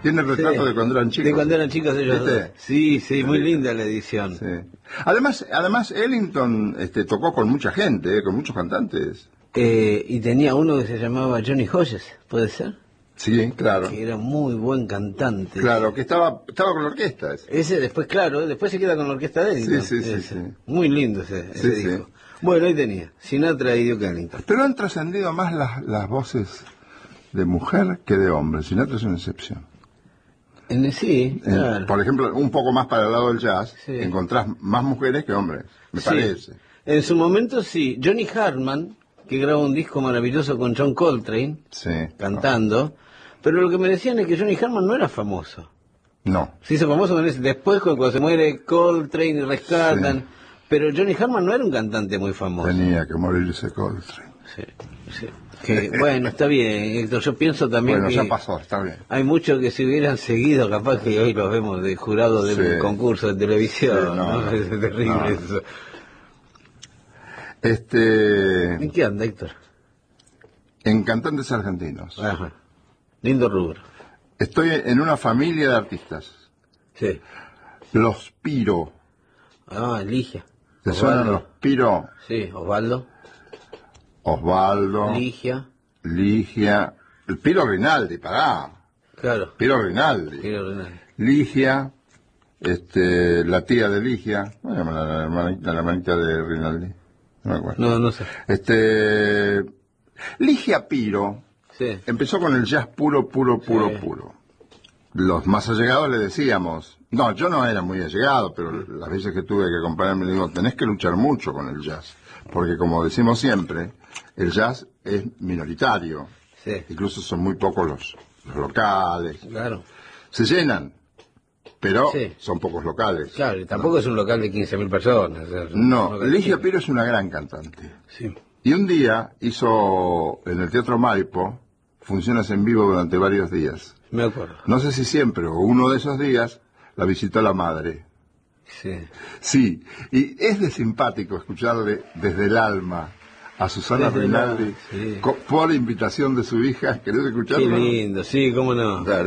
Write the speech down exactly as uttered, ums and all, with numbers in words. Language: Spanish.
Tiene el retrato Sí. de cuando eran chicos. De cuando eran chicos ellos ¿Viste? dos. Sí, sí, muy linda la edición. Sí. Además, además Ellington este, tocó con mucha gente, eh, con muchos cantantes. Eh, y tenía uno que se llamaba Johnny Hodges, ¿puede ser? Sí, claro. Que era muy buen cantante. Claro, que estaba, estaba con la orquesta. Ese. Ese después, claro, después se queda con la orquesta de Ellington. Sí, sí, sí, Ese. sí. Muy lindo ese, Sí, ese sí. disco. Bueno, ahí tenía, Sinatra y Duke Ellington. Pero han trascendido más las, las voces de mujer que de hombre. Sinatra es una excepción. En, sí, En- claro. por ejemplo, un poco más para el lado del jazz, Sí. encontrás más mujeres que hombres, me Sí. parece. En su momento sí. Johnny Hartman, que graba un disco maravilloso con John Coltrane, Sí. cantando, pero lo que me decían es que Johnny Hartman no era famoso. No. Se hizo famoso con ese, después cuando se muere Coltrane y rescatan, Sí. pero Johnny Hartman no era un cantante muy famoso. Tenía que morirse Coltrane. Sí, sí. Que, bueno, está bien, Héctor, yo pienso también Bueno, que ya pasó, está bien. hay muchos que si hubieran seguido, capaz que hoy los vemos de jurado de Sí. un concurso de televisión, Sí, no, ¿no? no, Es terrible no. eso. Este, ¿En qué anda, Héctor? en cantantes argentinos. Ajá. Lindo rubro. Estoy en una familia de artistas. Sí. Los Piro. Ah, Ligia. ¿Te suenan Osvaldo. los Piro? Sí, Osvaldo. Osvaldo, Ligia. Ligia, el Piro Rinaldi, pará. Claro. Piro Rinaldi. Piro Renal. Ligia, este, la tía de Ligia, ¿cómo se llama la hermanita, la hermanita de Rinaldi? No me acuerdo. No, no sé. Este, Ligia Piro Sí. empezó con el jazz puro, puro, puro, Sí. puro. Los más allegados le decíamos, no, yo no era muy allegado, pero las veces que tuve que acompañarme le digo, tenés que luchar mucho con el jazz, porque como decimos siempre, el jazz es minoritario, Sí. incluso son muy pocos los, los locales, Claro. se llenan, pero Sí. son pocos locales. Claro, y tampoco es un local de quince mil personas. o sea, es un No, local Ligia chico. Piro es una gran cantante. Sí. Y un día hizo en el Teatro Maipo funciones en vivo durante varios días. Me acuerdo. No sé si siempre o uno de esos días la visitó la madre. Sí. Sí, y es de simpático escucharle desde el alma a Susana Desde el alma, Rinaldi sí. co- por invitación de su hija. ¿Querés Qué escucharlo? lindo, sí, cómo no. Dale.